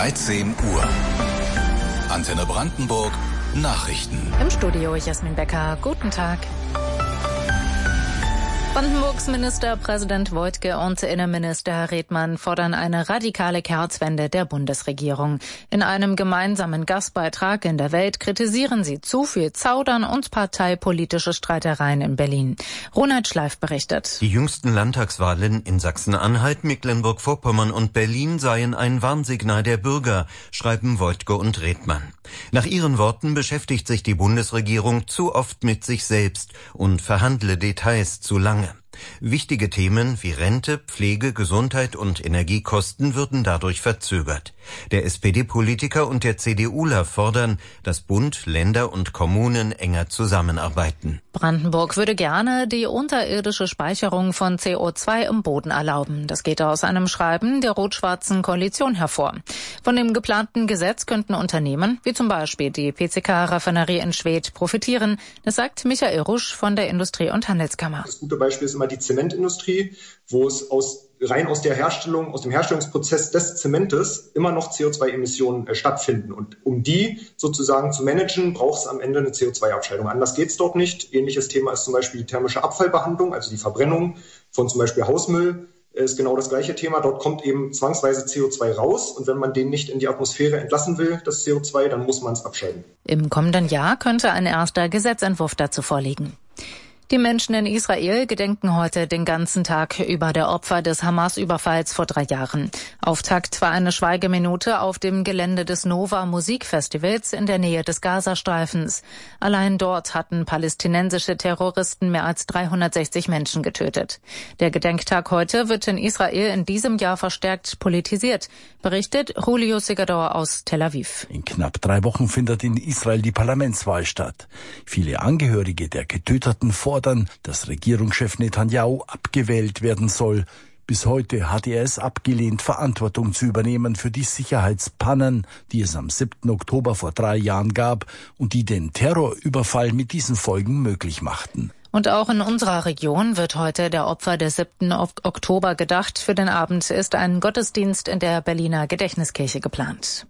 13 Uhr. Antenne Brandenburg Nachrichten. Im Studio Jasmin Becker. Guten Tag. Brandenburgs Ministerpräsident Woidke und Innenminister Redmann fordern eine radikale Kehrtwende der Bundesregierung. In einem gemeinsamen Gastbeitrag in der Welt kritisieren sie zu viel Zaudern und parteipolitische Streitereien in Berlin. Ronald Schleif berichtet. Die jüngsten Landtagswahlen in Sachsen-Anhalt, Mecklenburg-Vorpommern und Berlin seien ein Warnsignal der Bürger, schreiben Woidke und Redmann. Nach ihren Worten beschäftigt sich die Bundesregierung zu oft mit sich selbst und verhandle Details zu lange. Wichtige Themen wie Rente, Pflege, Gesundheit und Energiekosten würden dadurch verzögert. Der SPD-Politiker und der CDUler fordern, dass Bund, Länder und Kommunen enger zusammenarbeiten. Brandenburg würde gerne die unterirdische Speicherung von CO2 im Boden erlauben. Das geht aus einem Schreiben der rot-schwarzen Koalition hervor. Von dem geplanten Gesetz könnten Unternehmen, wie zum Beispiel die PCK-Raffinerie in Schwedt, profitieren. Das sagt Michael Rusch von der Industrie- und Handelskammer. Das gute Beispiel ist immer die Zementindustrie, wo es aus dem Herstellungsprozess des Zementes immer noch CO2-Emissionen stattfinden. Und um die sozusagen zu managen, braucht es am Ende eine CO2-Abscheidung. Anders geht es dort nicht. Ähnliches Thema ist zum Beispiel die thermische Abfallbehandlung, also die Verbrennung von zum Beispiel Hausmüll. Ist genau das gleiche Thema. Dort kommt eben zwangsweise CO2 raus. Und wenn man den nicht in die Atmosphäre entlassen will, das CO2, dann muss man es abscheiden. Im kommenden Jahr könnte ein erster Gesetzentwurf dazu vorliegen. Die Menschen in Israel gedenken heute den ganzen Tag über der Opfer des Hamas-Überfalls vor 3 Jahren. Auftakt war eine Schweigeminute auf dem Gelände des Nova Musikfestivals in der Nähe des Gazastreifens. Allein dort hatten palästinensische Terroristen mehr als 360 Menschen getötet. Der Gedenktag heute wird in Israel in diesem Jahr verstärkt politisiert, berichtet Julio Segador aus Tel Aviv. In knapp 3 Wochen findet in Israel die Parlamentswahl statt. Viele Angehörige der Getöteten fordern, dass Regierungschef Netanyahu abgewählt werden soll. Bis heute hat er es abgelehnt, Verantwortung zu übernehmen für die Sicherheitspannen, die es am 7. Oktober vor 3 Jahren gab und die den Terrorüberfall mit diesen Folgen möglich machten. Und auch in unserer Region wird heute der Opfer des 7. Oktober gedacht. Für den Abend ist ein Gottesdienst in der Berliner Gedächtniskirche geplant.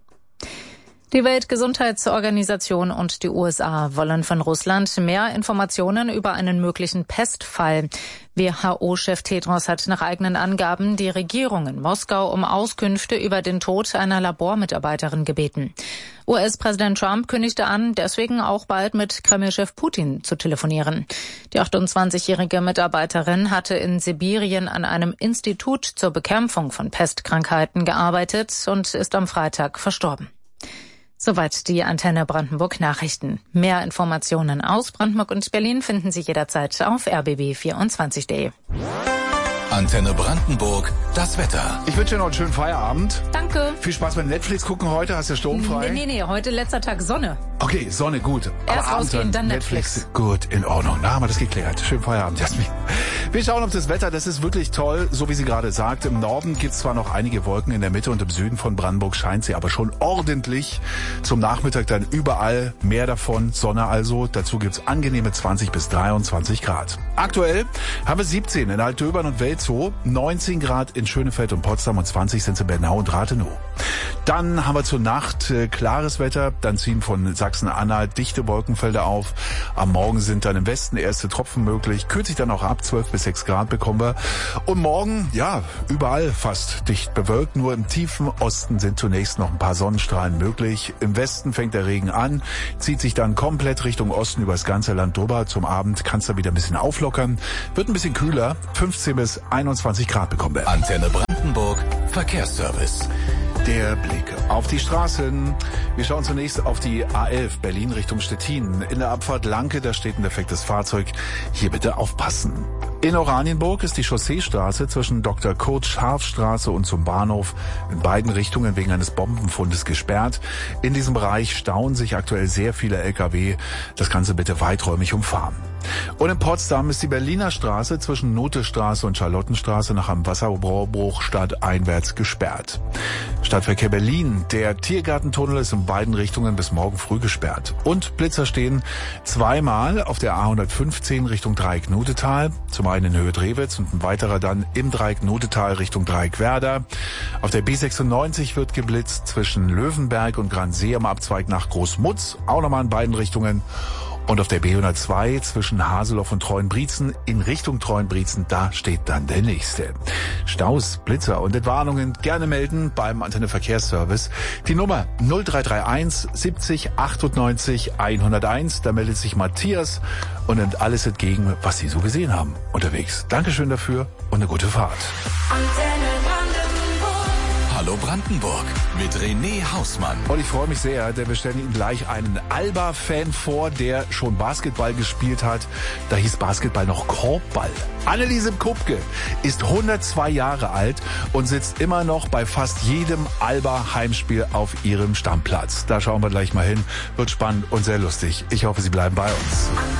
Die Weltgesundheitsorganisation und die USA wollen von Russland mehr Informationen über einen möglichen Pestfall. WHO-Chef Tedros hat nach eigenen Angaben die Regierung in Moskau um Auskünfte über den Tod einer Labormitarbeiterin gebeten. US-Präsident Trump kündigte an, deswegen auch bald mit Kreml-Chef Putin zu telefonieren. Die 28-jährige Mitarbeiterin hatte in Sibirien an einem Institut zur Bekämpfung von Pestkrankheiten gearbeitet und ist am Freitag verstorben. Soweit die Antenne Brandenburg Nachrichten. Mehr Informationen aus Brandenburg und Berlin finden Sie jederzeit auf rbb24.de. Antenne Brandenburg, das Wetter. Ich wünsche dir noch einen schönen Feierabend. Danke. Viel Spaß beim Netflix gucken heute. Hast du sturmfrei? Nee, heute letzter Tag Sonne. Okay, Sonne, gut. Erst rausgehen, dann Netflix. Gut, in Ordnung. Na, haben wir das geklärt. Schönen Feierabend, Jasmin. Wir schauen auf das Wetter. Das ist wirklich toll, so wie sie gerade sagt. Im Norden gibt's zwar noch einige Wolken, in der Mitte und im Süden von Brandenburg scheint sie aber schon ordentlich. Zum Nachmittag dann überall mehr davon. Sonne also. Dazu gibt's angenehme 20 bis 23 Grad. Aktuell haben wir 17 in Altdöbern und Welzow, 19 Grad in Schönefeld und Potsdam und 20 sind es in Bernau und Rathenow. Dann haben wir zur Nacht klares Wetter, dann ziehen von Sachsen-Anhalt dichte Wolkenfelder auf. Am Morgen sind dann im Westen erste Tropfen möglich, kühlt sich dann auch ab, 12 bis 6 Grad bekommen wir. Und morgen, ja, überall fast dicht bewölkt, nur im tiefen Osten sind zunächst noch ein paar Sonnenstrahlen möglich. Im Westen fängt der Regen an, zieht sich dann komplett Richtung Osten über das ganze Land drüber. Zum Abend kann es da wieder ein bisschen auflockern, wird ein bisschen kühler, 15 bis 21 Grad bekommen wir. Antenne Brandenburg, Verkehrsservice. Der Blick auf die Straßen. Wir schauen zunächst auf die A11 Berlin Richtung Stettin. In der Abfahrt Lanke, da steht ein defektes Fahrzeug. Hier bitte aufpassen. In Oranienburg ist die Chausseestraße zwischen Dr. Kurt-Scharf-Straße und zum Bahnhof in beiden Richtungen wegen eines Bombenfundes gesperrt. In diesem Bereich stauen sich aktuell sehr viele Lkw. Das Ganze bitte weiträumig umfahren. Und in Potsdam ist die Berliner Straße zwischen Nothestraße und Charlottenstraße nach einem Wasserbruch stadteinwärts gesperrt. Stadtverkehr Berlin. Der Tiergartentunnel ist in beiden Richtungen bis morgen früh gesperrt. Und Blitzer stehen zweimal auf der A115 Richtung Dreieck Nudetal. Zum einen in Höhe Drewitz und ein weiterer dann im Dreieck Nudetal Richtung Dreieck Werder. Auf der B96 wird geblitzt zwischen Löwenberg und Gransee am Abzweig nach Großmutz. Auch nochmal in beiden Richtungen. Und auf der B102 zwischen Haseloff und Treuenbrietzen in Richtung Treuenbrietzen, da steht dann der nächste. Staus, Blitzer und Entwarnungen gerne melden beim Antenne Verkehrsservice. Die Nummer 0331 70 98 101. Da meldet sich Matthias und nimmt alles entgegen, was Sie so gesehen haben unterwegs. Dankeschön dafür und eine gute Fahrt. Hallo Brandenburg mit René Hausmann. Und ich freue mich sehr, denn wir stellen Ihnen gleich einen Alba-Fan vor, der schon Basketball gespielt hat. Da hieß Basketball noch Korbball. Anneliese Kupke ist 102 Jahre alt und sitzt immer noch bei fast jedem Alba-Heimspiel auf ihrem Stammplatz. Da schauen wir gleich mal hin. Wird spannend und sehr lustig. Ich hoffe, Sie bleiben bei uns.